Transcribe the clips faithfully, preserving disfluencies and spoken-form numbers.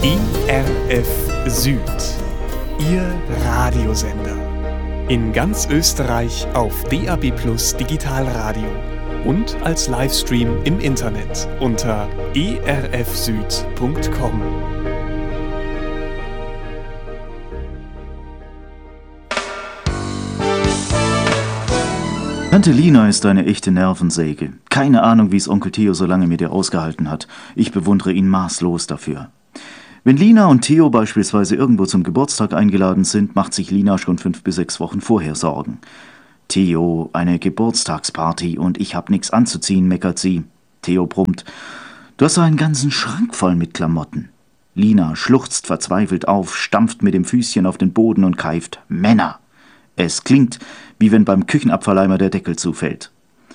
E R F Süd, Ihr Radiosender. In ganz Österreich auf D A B Plus Digitalradio und als Livestream im Internet unter e r f süd punkt com. Tante Lina ist eine echte Nervensäge. Keine Ahnung, wie es Onkel Theo so lange mit ihr ausgehalten hat. Ich bewundere ihn maßlos dafür. Wenn Lina und Theo beispielsweise irgendwo zum Geburtstag eingeladen sind, macht sich Lina schon fünf bis sechs Wochen vorher Sorgen. Theo, eine Geburtstagsparty und ich hab nix anzuziehen, meckert sie. Theo brummt: Du hast so einen ganzen Schrank voll mit Klamotten. Lina schluchzt verzweifelt auf, stampft mit dem Füßchen auf den Boden und keift: Männer! Es klingt, wie wenn beim Küchenabfalleimer der Deckel zufällt.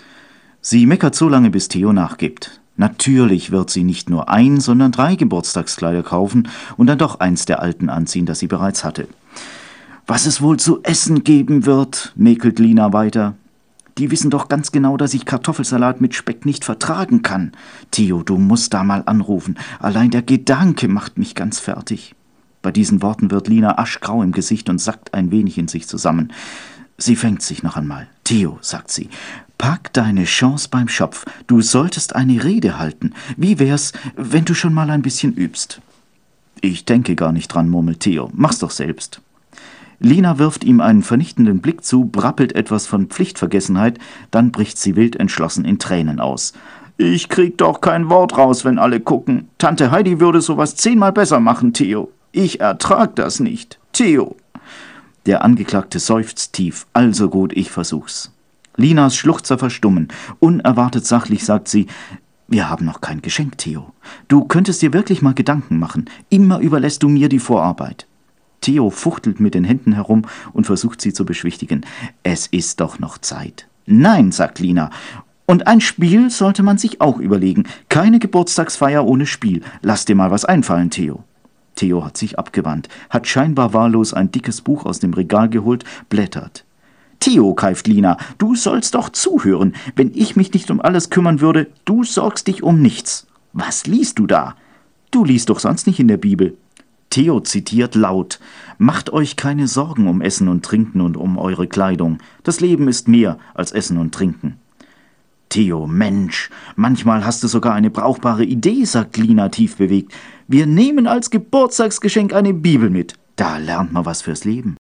Sie meckert so lange, bis Theo nachgibt. Natürlich wird sie nicht nur ein, sondern drei Geburtstagskleider kaufen und dann doch eins der alten anziehen, das sie bereits hatte. Was es wohl zu essen geben wird, mäkelt Lina weiter. Die wissen doch ganz genau, dass ich Kartoffelsalat mit Speck nicht vertragen kann. Theo, du musst da mal anrufen. Allein der Gedanke macht mich ganz fertig. Bei diesen Worten wird Lina aschgrau im Gesicht und sackt ein wenig in sich zusammen. Sie fängt sich noch einmal. Theo, sagt sie, pack deine Chance beim Schopf. Du solltest eine Rede halten. Wie wär's, wenn du schon mal ein bisschen übst? Ich denke gar nicht dran, murmelt Theo. Mach's doch selbst. Lina wirft ihm einen vernichtenden Blick zu, brappelt etwas von Pflichtvergessenheit, dann bricht sie wild entschlossen in Tränen aus. Ich krieg doch kein Wort raus, wenn alle gucken. Tante Heidi würde sowas zehnmal besser machen, Theo. Ich ertrag das nicht. Theo! Der Angeklagte seufzt tief. Also gut, ich versuch's. Linas Schluchzer verstummen. Unerwartet sachlich sagt sie: Wir haben noch kein Geschenk, Theo. Du könntest dir wirklich mal Gedanken machen. Immer überlässt du mir die Vorarbeit. Theo fuchtelt mit den Händen herum und versucht sie zu beschwichtigen. Es ist doch noch Zeit. Nein, sagt Lina. Und ein Spiel sollte man sich auch überlegen. Keine Geburtstagsfeier ohne Spiel. Lass dir mal was einfallen, Theo. Theo hat sich abgewandt, hat scheinbar wahllos ein dickes Buch aus dem Regal geholt, blättert. Theo, keift Lina, du sollst doch zuhören. Wenn ich mich nicht um alles kümmern würde, du sorgst dich um nichts. Was liest du da? Du liest doch sonst nicht in der Bibel. Theo zitiert laut: Macht euch keine Sorgen um Essen und Trinken und um eure Kleidung. Das Leben ist mehr als Essen und Trinken. Theo, Mensch, manchmal hast du sogar eine brauchbare Idee, sagt Lina tief bewegt. Wir nehmen als Geburtstagsgeschenk eine Bibel mit. Da lernt man was fürs Leben.